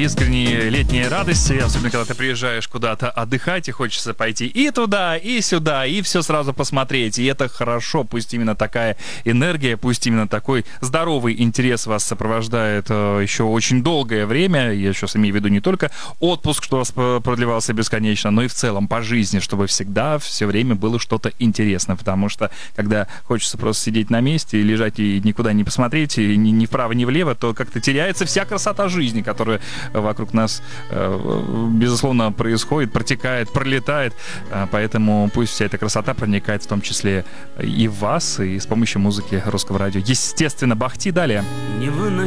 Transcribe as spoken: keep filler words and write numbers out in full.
искренней летней радости, особенно когда ты приезжаешь куда-то отдыхать, и хочется пойти и туда, и сюда, и все сразу посмотреть. И это хорошо, пусть именно такая энергия, пусть именно такой здоровый интерес вас сопровождает э, еще очень долгое время. Я сейчас имею в виду не только отпуск, что у вас продлевался бесконечно, но и в целом по жизни, чтобы всегда, все время было что-то интересное. Потому что, когда хочется просто сидеть на месте и лежать и никуда не посмотреть, и ни, ни вправо, ни влево, то как-то теряется вся красота жизни, которая вокруг нас, безусловно, происходит, протекает, пролетает. Поэтому пусть вся эта красота проникает в том числе и в вас, и с помощью музыки Русского радио. Естественно, Бах Ти далее. Невыносимо